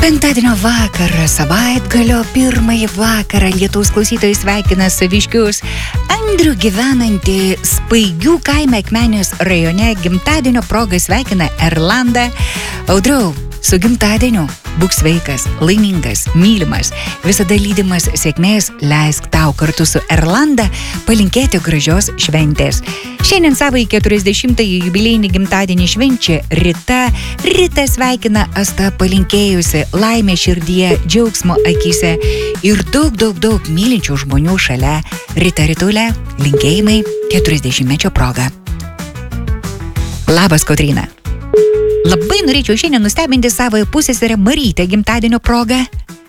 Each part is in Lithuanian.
Penktadienio vakarą, savaitgalio pirmąjį vakarą lietaus klausytojai sveikina saviškius Andrių gyvenantį Spaigių kaime Akmenės rajone. Gimtadienio proga sveikina Erlanda. Audriau, su gimtadieniu, būk sveikas, laimingas, mylimas, visada lydimas sėkmės, leisk tau kartu su Erlanda palinkėti gražios šventės. Šiandien savo 40-ąjį jubiliejinį gimtadienį švenčia Rita. Rita sveikina Asta palinkėjusi laimė širdyje, džiaugsmo akyse ir daug mylinčių žmonių šalia. Rita Ritulė, linkėjimai 40-mečio proga. Labas, Kotryna. Labai norėčiau šiandien nustebinti savo pusseserę Marytę gimtadienio proga.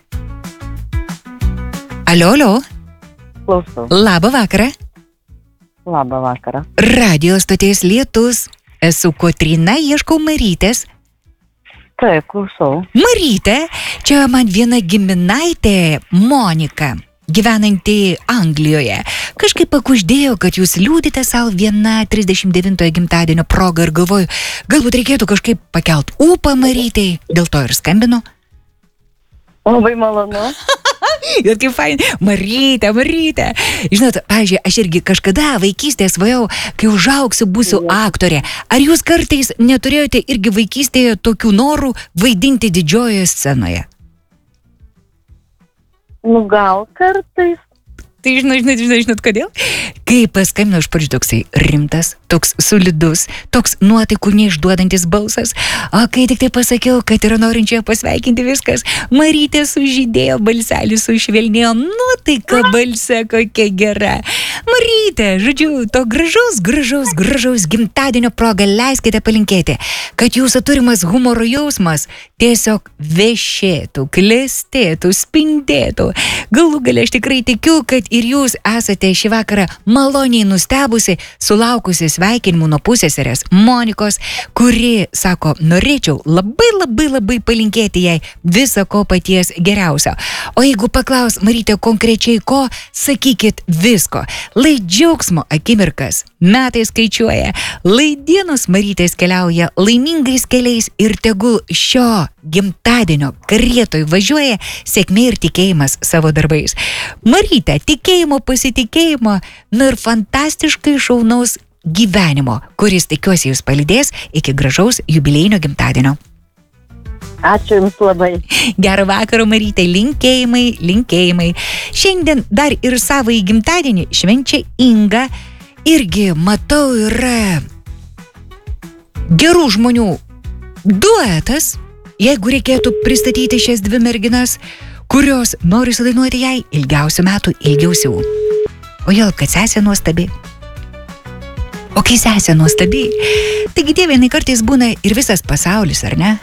Alio. Klausau. Labą vakarą. Labą vakarą. Radio stoties Lietus. Esu Kotryna, ieškau Marytės. Taip, klausau. Marytė, čia man viena giminaitė Monika, gyvenanti Anglijoje. Kažkaip pakuždėjo, kad jūs liūdite savo viena 39-ojo gimtadienio proga ir galvoju, galbūt reikėtų kažkaip pakelt ūpą Marytei, dėl to ir skambinu. Labai malonu. Ir kaip fain, Marytė. Žinot, pavyzdžiui, aš irgi kažkada vaikystėje svajau, kai užaugsiu, būsiu aktorė. Ar jūs kartais neturėjote irgi vaikystėje tokių norų vaidinti didžiojoje scenoje? Nu, gal kartais. Tai žinot, kodėl? Kai paskambino iš pradžių toksai rimtas, toks solidus, toks nuotaikų neišduodantis balsas, o kai tik tai pasakiau, kad yra norinčia pasveikinti viskas, Marytė sužydėjo, balselis sušvelnėjo, nuotaika balse kokia gera. Marytė, žodžiu, to gražaus gimtadienio proga leiskite palinkėti, kad jūsų turimas humoro jausmas tiesiog vešėtų, klestėtų, spindėtų. Galų gale aš tikrai tikiu, kad ir jūs esate šį vakarą maloniai nustebusi, sulaukusi sveikinimų nuo pusseserės Monikos, kuri sako, norėčiau labai palinkėti jai viso ko paties geriausio. O jeigu paklaus Marytė konkrečiai ko, sakykit visko. Lai džiaugsmo akimirkas metai skaičiuoja, lai dienos Marytės keliauja laimingais keliais ir tegul šio gimtadienio karietoj važiuoja sėkmė ir tikėjimas savo darbais. Marytė, tikėjimo, pasitikėjimo, ir fantastiškai šaunaus gyvenimo, kuris tikiuosi jūs palydės iki gražaus jubiliejinio gimtadienio. Ačiū Jums labai. Gerą vakarą, Marytė, linkėjimai. Šiandien dar ir savo gimtadienį švenčia Inga. Irgi, matau, yra gerų žmonių duetas, jeigu reikėtų pristatyti šias dvi merginas, kurios nori sudainuoti jai ilgiausių metų ilgiausių. O jau, kad sesė nuostabi. O kai sesė nuostabi, taigi tėvai kartais būna ir visas pasaulis, ar ne?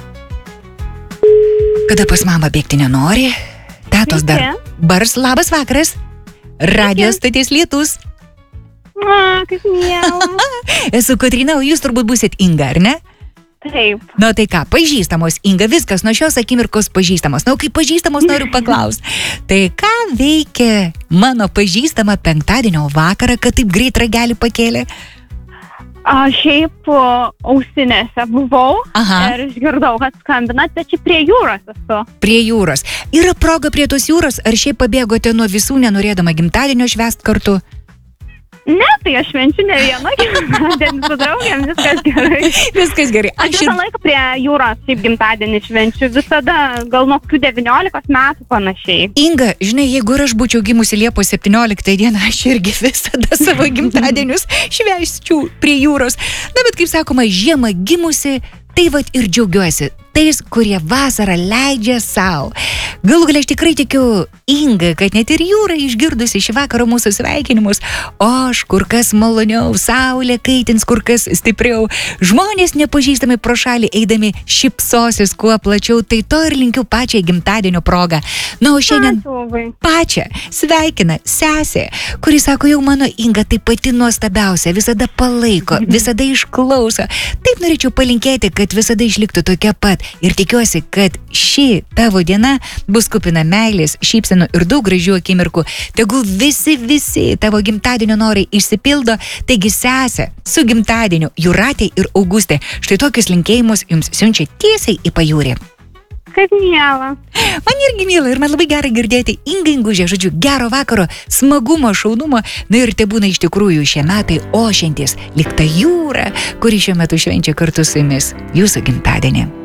Kada pas mamą bėgti nenori, tetos dar bars. Labas vakaras. Radio stoties Lietus. Kaip miela. Esu Kotryna, o jūs turbūt būsit Inga, ar ne? Taip. Nu tai ką, pažįstamos, Inga, viskas nuo šios akimirkos pažįstamos. Nu, kai pažįstamos noriu paklausti. Tai ką veikia mano pažįstama penktadienio vakarą, kad taip greit ragelį pakėlė? Šiaip ausinėse buvau. Aha. Ir išgirdau, kad skambinat, bet čia prie jūros esu. Prie jūros. Yra proga prie tos jūros, ar šiaip pabėgote nuo visų, nenorėdama gimtadienio švęst kartu? Ne, tai aš švenčiu ne vieną gimtadienį su draugėm, viskas gerai. Viskas gerai. Aš visą laiką prie jūros šiaip gimtadienį švenčiu, visada gal nuo 19 metų panašiai. Inga, žinai, jeigu aš būčiau gimusi Liepos 17 dieną, aš irgi visada savo gimtadienius švęsčiau prie jūros. Na, bet kaip sakoma, žiemą gimusi, tai vat ir džiaugiuosi tais, kurie vasarą leidžia savo. Galų galia aš tikrai tikiu, Inga, kad net ir jūra išgirdusi šį vakarą mūsų sveikinimus, o aš kur kas maloniau, saulė kaitins kur kas stipriau, žmonės nepažįstami pro šalį eidami šypsosis kuo plačiau, tai to ir linkiu pačiai gimtadienio progą. Na, o šiandien pačią sveikina sesė, kuri sako, jau mano Inga tai pati nuostabiausia, visada palaiko, visada išklauso. Taip norėčiau palinkėti, kad visada išliktų tokia pat. Ir tikiuosi, kad ši tavo diena bus kupina meilės, šypsenų ir daug gražių akimirkų. Tegul visi tavo gimtadienio norai išsipildo. Taigi sesė, su gimtadieniu Jūratė ir Augustė. Štai tokius linkėjimus jums siunčia tiesiai į pajūrį. Kaip miela. Man irgi miela ir man labai gerai girdėti Ingužė, žodžiu, gero vakaro, smagumo, šaunumo. Na ir te būna iš tikrųjų šie metai ošiantis, lyg ta jūra, kuri šiuo metu švenčia kartu su jumis jūsų gimtadienį.